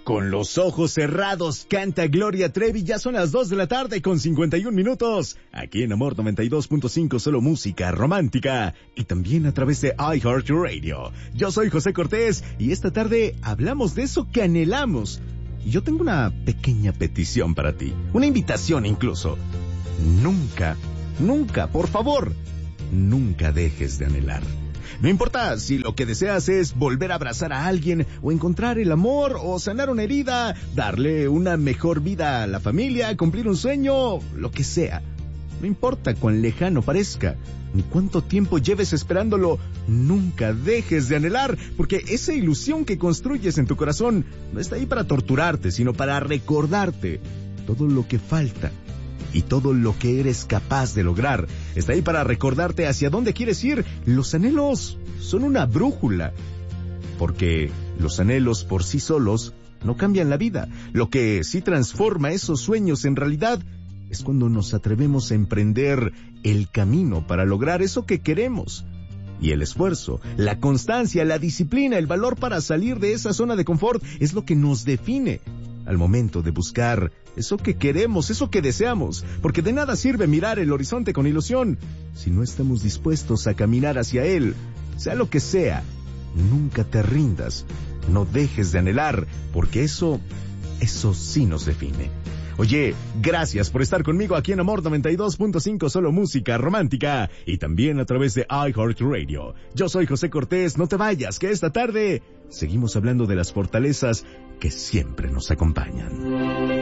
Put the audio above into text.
Con los ojos cerrados canta Gloria Trevi. Ya son las 2 de la tarde con 51 minutos. Aquí en Amor 92.5, solo música romántica. Y también a través de iHeartRadio. Yo soy José Cortés y esta tarde hablamos de eso que anhelamos. Y yo tengo una pequeña petición para ti. Una invitación incluso. Nunca, por favor, nunca dejes de anhelar. No importa si lo que deseas es volver a abrazar a alguien, o encontrar el amor, o sanar una herida, darle una mejor vida a la familia, cumplir un sueño, lo que sea. No importa cuán lejano parezca, ni cuánto tiempo lleves esperándolo, nunca dejes de anhelar, porque esa ilusión que construyes en tu corazón no está ahí para torturarte, sino para recordarte todo lo que falta. Y todo lo que eres capaz de lograr está ahí para recordarte hacia dónde quieres ir. Los anhelos son una brújula, porque los anhelos por sí solos no cambian la vida. Lo que sí transforma esos sueños en realidad es cuando nos atrevemos a emprender el camino para lograr eso que queremos. Y el esfuerzo, la constancia, la disciplina, el valor para salir de esa zona de confort es lo que nos define al momento de buscar eso que queremos, eso que deseamos, porque de nada sirve mirar el horizonte con ilusión si no estamos dispuestos a caminar hacia él. Sea lo que sea, nunca te rindas, no dejes de anhelar, porque eso sí nos define. Oye, gracias por estar conmigo aquí en Amor 92.5, solo música romántica, y también a través de iHeartRadio. Yo soy José Cortés, no te vayas, que esta tarde seguimos hablando de las fortalezas que siempre nos acompañan.